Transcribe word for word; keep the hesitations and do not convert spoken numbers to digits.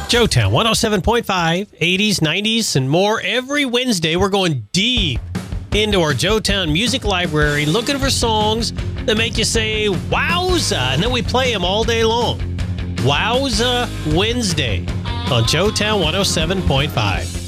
Joetown one oh seven point five, eighties, nineties, and more. Every Wednesday, we're going deep into our Joetown music library, looking for songs that make you say, wowza, and then we play them all day long. Wowza Wednesday on Joetown one oh seven point five.